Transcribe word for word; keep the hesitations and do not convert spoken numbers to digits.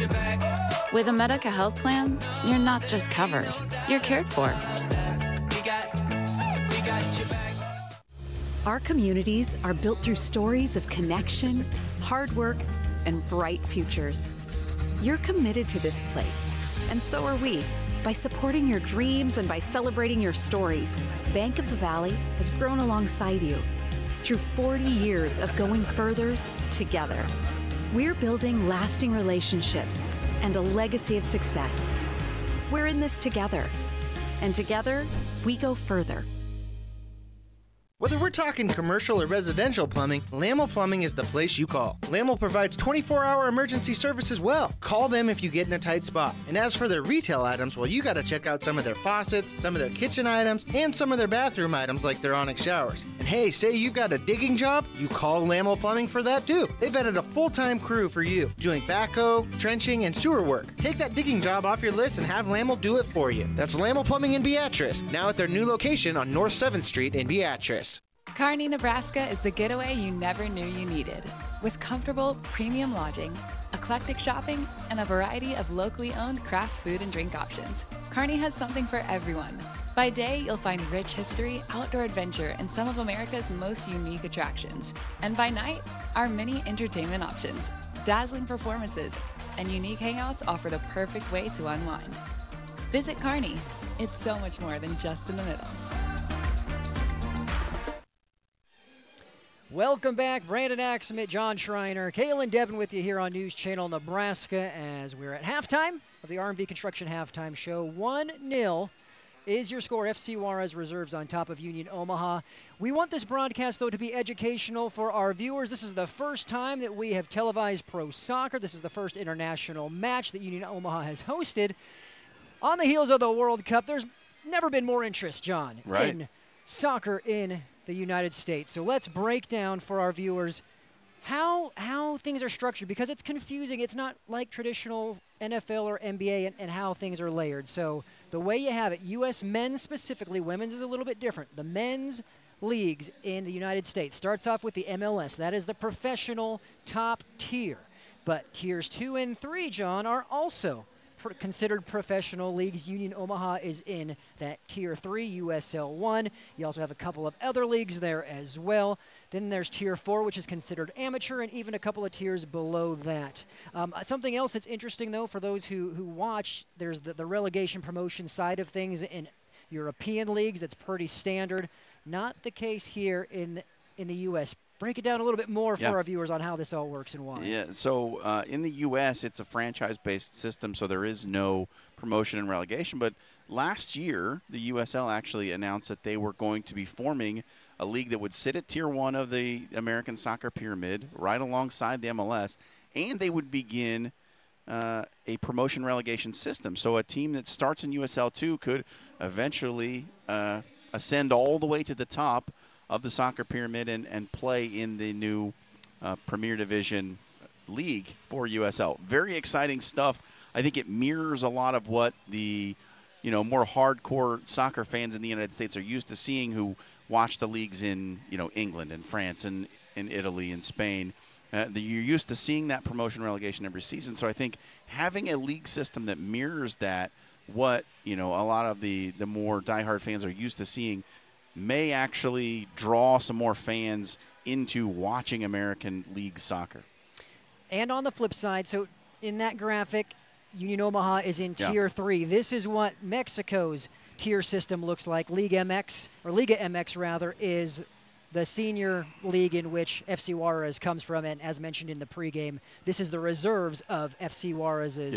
With a Medica health plan, you're not just covered, you're cared for. Our communities are built through stories of connection, hard work, and bright futures. You're committed to this place, and so are we. By supporting your dreams and by celebrating your stories, Bank of the Valley has grown alongside you through forty years of going further together. We're building lasting relationships and a legacy of success. We're in this together, and together, we go further. Whether we're talking commercial or residential plumbing, Lamel Plumbing is the place you call. Lamel provides twenty-four hour emergency service as well. Call them if you get in a tight spot. And as for their retail items, well, you gotta check out some of their faucets, some of their kitchen items, and some of their bathroom items like their Onyx showers. And hey, say you've got a digging job, you call Lamel Plumbing for that too. They've added a full-time crew for you, doing backhoe, trenching, and sewer work. Take that digging job off your list and have Lamel do it for you. That's Lamel Plumbing in Beatrice, now at their new location on North seventh Street in Beatrice. Kearney, Nebraska is the getaway you never knew you needed. With comfortable, premium lodging, eclectic shopping, and a variety of locally owned craft food and drink options, Kearney has something for everyone. By day, you'll find rich history, outdoor adventure, and some of America's most unique attractions. And by night, our many entertainment options, dazzling performances, and unique hangouts offer the perfect way to unwind. Visit Kearney. It's so much more than just in the middle. Welcome back. Brandon Axelmit, John Schreiner, Kaylin Devin with you here on News Channel Nebraska as we're at halftime of the R and V Construction Halftime Show. one nil is your score. F C Juarez reserves on top of Union Omaha. We want this broadcast, though, to be educational for our viewers. This is the first time that we have televised pro soccer. This is the first international match that Union Omaha has hosted. On the heels of the World Cup, there's never been more interest, John, right. in soccer in the United States. So let's break down for our viewers how how things are structured, because it's confusing. It's not like traditional N F L or N B A and, and how things are layered. So the way you have it, U S men's specifically, women's is a little bit different. The men's leagues in the United States starts off with the M L S. That is the professional top tier. But tiers two and three, John, are also pr- considered professional leagues. Union Omaha is in that tier three, U S L one. You also have a couple of other leagues there as well. Then there's tier four, which is considered amateur, and even a couple of tiers below that. Um, something else that's interesting, though, for those who, who watch, there's the, the relegation promotion side of things in European leagues. That's pretty standard. Not the case here in in the U S Break it down a little bit more for yeah. our viewers on how this all works and why. Yeah, so uh, in the U S, it's a franchise-based system, so there is no promotion and relegation. But last year, the U S L actually announced that they were going to be forming a league that would sit at Tier one of the American Soccer Pyramid, right alongside the M L S, and they would begin uh, a promotion relegation system. So a team that starts in U S L two could eventually uh, ascend all the way to the top of the soccer pyramid and, and play in the new uh, Premier Division league for U S L. Very exciting stuff. I think it mirrors a lot of what the, you know, more hardcore soccer fans in the United States are used to seeing, who watch the leagues in, you know, England and France and in Italy and Spain. Uh, the, you're used to seeing that promotion relegation every season. So I think having a league system that mirrors that, what, you know, a lot of the, the more diehard fans are used to seeing, may actually draw some more fans into watching American League soccer. And on the flip side, so in that graphic, Union Omaha is in yeah. Tier three. This is what Mexico's tier system looks like. League M X, or Liga M X rather, is the senior league in which F C Juarez comes from. And as mentioned in the pregame, this is the reserves of F C Juarez's